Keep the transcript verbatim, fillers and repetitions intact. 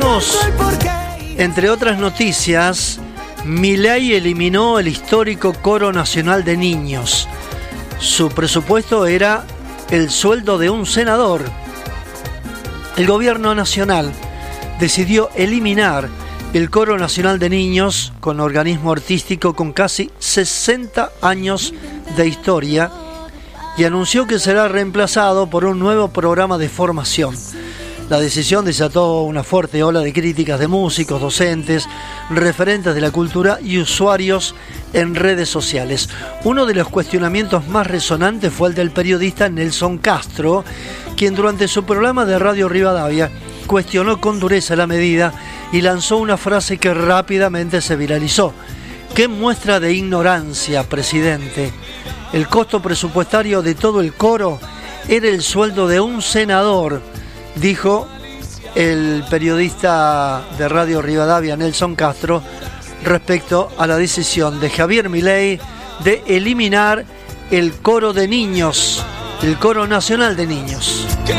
Tenemos, entre otras noticias, Milei eliminó el histórico Coro Nacional de Niños. Su presupuesto era el sueldo de un senador. El gobierno nacional decidió eliminar el Coro Nacional de Niños, con organismo artístico con casi sesenta años de historia, y anunció que será reemplazado por un nuevo programa de formación. La decisión desató una fuerte ola de críticas de músicos, docentes, referentes de la cultura y usuarios en redes sociales. Uno de los cuestionamientos más resonantes fue el del periodista Nelson Castro, quien durante su programa de Radio Rivadavia cuestionó con dureza la medida y lanzó una frase que rápidamente se viralizó. ¡Qué muestra de ignorancia, presidente! El costo presupuestario de todo el coro era el sueldo de un senador, dijo el periodista de Radio Rivadavia, Nelson Castro, respecto a la decisión de Javier Milei de eliminar el coro de niños, el Coro Nacional de Niños. Que